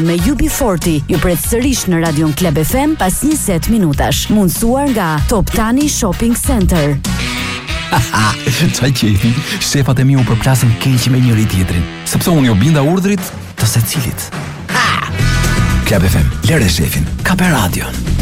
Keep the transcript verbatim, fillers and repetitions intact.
Me U B quaranta ju pret sërish në Radion Club F M pas njëzet minutash, mundësuar nga Top Tani Shopping Center. Qa qefi, shefat e mi u përplasin keq me njëri tjetrin, sepse unë jo binda urdhrit të secilit. Club F M, lere shefin, ka për radion.